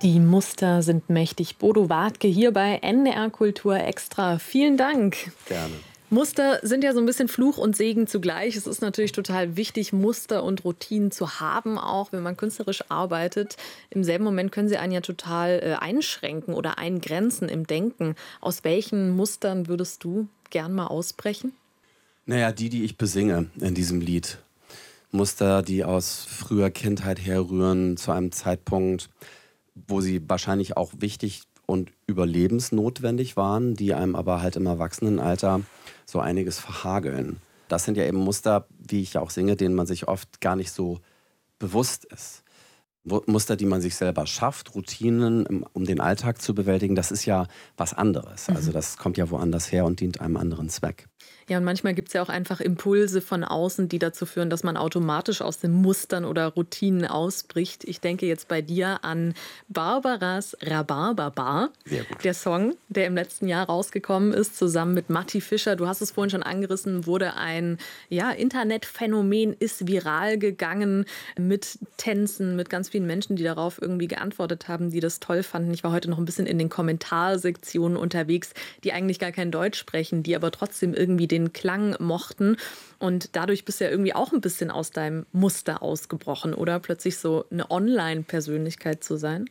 Die Muster sind mächtig. Bodo Wartke hier bei NDR Kultur Extra. Vielen Dank. Gerne. Muster sind ja so ein bisschen Fluch und Segen zugleich. Es ist natürlich total wichtig, Muster und Routinen zu haben, auch wenn man künstlerisch arbeitet. Im selben Moment können sie einen ja total einschränken oder eingrenzen im Denken. Aus welchen Mustern würdest du gern mal ausbrechen? Naja, die ich besinge in diesem Lied. Muster, die aus früher Kindheit herrühren, zu einem Zeitpunkt, wo sie wahrscheinlich auch wichtig und überlebensnotwendig waren, die einem aber halt im Erwachsenenalter so einiges verhageln. Das sind ja eben Muster, wie ich ja auch singe, denen man sich oft gar nicht so bewusst ist. Muster, die man sich selber schafft, Routinen, um den Alltag zu bewältigen, das ist ja was anderes. Also das kommt ja woanders her und dient einem anderen Zweck. Ja, und manchmal gibt es ja auch einfach Impulse von außen, die dazu führen, dass man automatisch aus den Mustern oder Routinen ausbricht. Ich denke jetzt bei dir an Barbaras Rhabarberbar. Der Song, der im letzten Jahr rausgekommen ist, zusammen mit Matti Fischer. Du hast es vorhin schon angerissen, wurde ein Internetphänomen, ist viral gegangen mit Tänzen, mit ganz vielen Menschen, die darauf irgendwie geantwortet haben, die das toll fanden. Ich war heute noch ein bisschen in den Kommentarsektionen unterwegs, die eigentlich gar kein Deutsch sprechen, die aber trotzdem irgendwie den Klang mochten. Und dadurch bist du ja irgendwie auch ein bisschen aus deinem Muster ausgebrochen, oder? Plötzlich so eine Online-Persönlichkeit zu sein?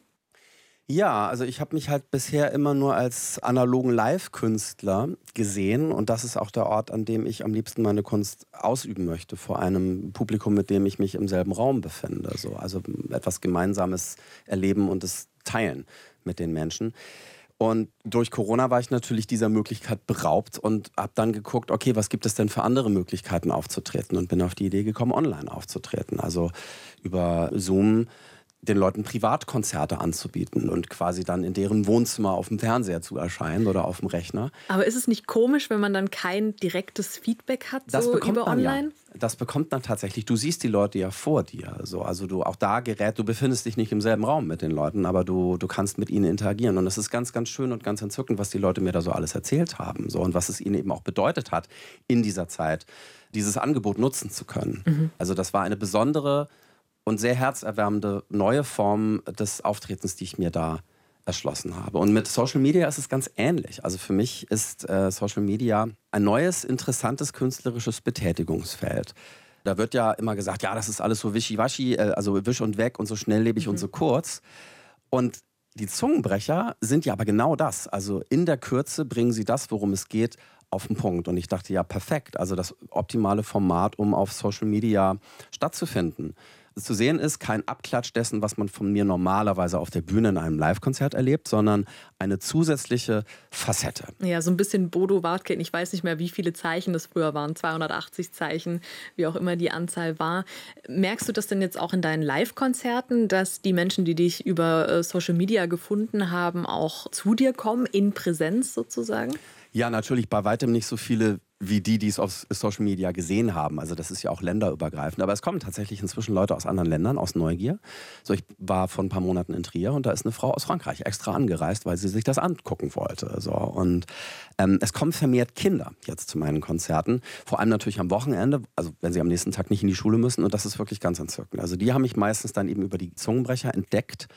Ja, also ich habe mich halt bisher immer nur als analogen Live-Künstler gesehen und das ist auch der Ort, an dem ich am liebsten meine Kunst ausüben möchte, vor einem Publikum, mit dem ich mich im selben Raum befinde. Also etwas Gemeinsames erleben und es teilen mit den Menschen. Und durch Corona war ich natürlich dieser Möglichkeit beraubt und habe dann geguckt, okay, was gibt es denn für andere Möglichkeiten aufzutreten? Und bin auf die Idee gekommen, online aufzutreten. Also über Zoom den Leuten Privatkonzerte anzubieten und quasi dann in deren Wohnzimmer auf dem Fernseher zu erscheinen oder auf dem Rechner. Aber ist es nicht komisch, wenn man dann kein direktes Feedback hat, das so über online? Ja. Das bekommt man tatsächlich. Du siehst die Leute ja vor dir. Also du auch da du befindest dich nicht im selben Raum mit den Leuten, aber du kannst mit ihnen interagieren. Und es ist ganz, ganz schön und ganz entzückend, was die Leute mir da so alles erzählt haben. Und was es ihnen eben auch bedeutet hat, in dieser Zeit dieses Angebot nutzen zu können. Also das war eine besondere und sehr herzerwärmende neue Form des Auftretens, die ich mir da erschlossen habe. Und mit Social Media ist es ganz ähnlich. Also für mich ist Social Media ein neues, interessantes künstlerisches Betätigungsfeld. Da wird ja immer gesagt, ja, das ist alles so wischiwaschi, also wisch und weg und so schnelllebig und so kurz. Und die Zungenbrecher sind ja aber genau das. Also in der Kürze bringen sie das, worum es geht, auf den Punkt. Und ich dachte, ja, perfekt. Also das optimale Format, um auf Social Media stattzufinden. Zu sehen ist kein Abklatsch dessen, was man von mir normalerweise auf der Bühne in einem Live-Konzert erlebt, sondern eine zusätzliche Facette. Ja, so ein bisschen Bodo Wartke. Ich weiß nicht mehr, wie viele Zeichen das früher waren. 280 Zeichen, wie auch immer die Anzahl war. Merkst du das denn jetzt auch in deinen Live-Konzerten, dass die Menschen, die dich über Social Media gefunden haben, auch zu dir kommen, in Präsenz sozusagen? Ja, natürlich bei weitem nicht so viele wie die es auf Social Media gesehen haben. Also das ist ja auch länderübergreifend. Aber es kommen tatsächlich inzwischen Leute aus anderen Ländern, aus Neugier. So, ich war vor ein paar Monaten in Trier und da ist eine Frau aus Frankreich extra angereist, weil sie sich das angucken wollte. So, und es kommen vermehrt Kinder jetzt zu meinen Konzerten. Vor allem natürlich am Wochenende, also wenn sie am nächsten Tag nicht in die Schule müssen. Und das ist wirklich ganz entzückend. Also die haben mich meistens dann eben über die Zungenbrecher entdeckt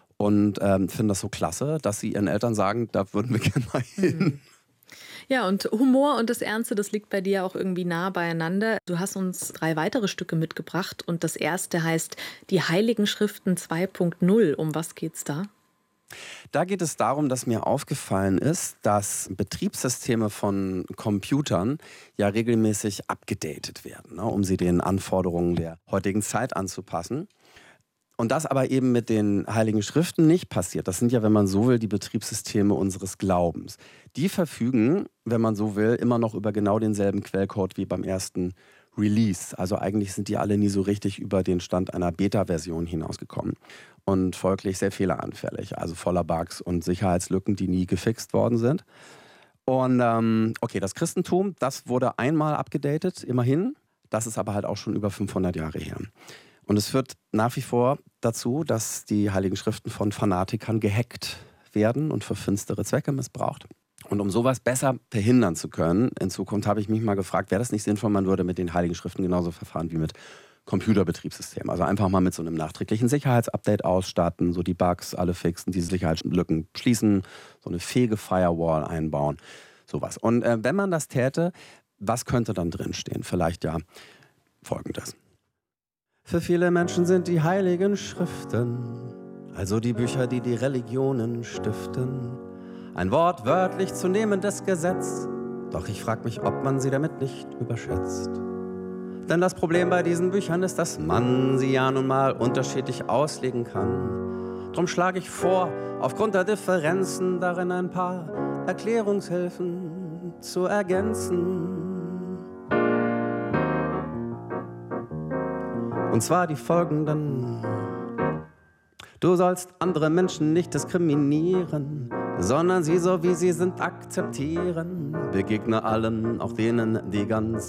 und finden das so klasse, dass sie ihren Eltern sagen, da würden wir gerne mal hin. Ja, und Humor und das Ernste, das liegt bei dir auch irgendwie nah beieinander. Du hast uns 3 weitere Stücke mitgebracht und das erste heißt Die Heiligen Schriften 2.0. Um was geht's da? Da geht es darum, dass mir aufgefallen ist, dass Betriebssysteme von Computern ja regelmäßig abgedatet werden, ne, um sie den Anforderungen der heutigen Zeit anzupassen. Und das aber eben mit den Heiligen Schriften nicht passiert. Das sind ja, wenn man so will, die Betriebssysteme unseres Glaubens. Die verfügen, wenn man so will, immer noch über genau denselben Quellcode wie beim ersten Release. Also eigentlich sind die alle nie so richtig über den Stand einer Beta-Version hinausgekommen. Und folglich sehr fehleranfällig. Also voller Bugs und Sicherheitslücken, die nie gefixt worden sind. Und okay, das Christentum, das wurde einmal abgedatet, immerhin. Das ist aber halt auch schon über 500 Jahre her. Und es führt nach wie vor dazu, dass die Heiligen Schriften von Fanatikern gehackt werden und für finstere Zwecke missbraucht. Und um sowas besser verhindern zu können, in Zukunft habe ich mich mal gefragt, wäre das nicht sinnvoll, man würde mit den Heiligen Schriften genauso verfahren wie mit Computerbetriebssystem. Also einfach mal mit so einem nachträglichen Sicherheitsupdate ausstatten, so die Bugs alle fixen, diese Sicherheitslücken schließen, so eine fähige Firewall einbauen, sowas. Und wenn man das täte, was könnte dann drinstehen? Vielleicht ja Folgendes. Für viele Menschen sind die heiligen Schriften, also die Bücher, die die Religionen stiften, ein wortwörtlich zu nehmendes Gesetz. Doch ich frage mich, ob man sie damit nicht überschätzt. Denn das Problem bei diesen Büchern ist, dass man sie ja nun mal unterschiedlich auslegen kann. Drum schlage ich vor, aufgrund der Differenzen darin ein paar Erklärungshilfen zu ergänzen. Und zwar die folgenden. Du sollst andere Menschen nicht diskriminieren, sondern sie so wie sie sind akzeptieren. Begegne allen, auch denen, die ganz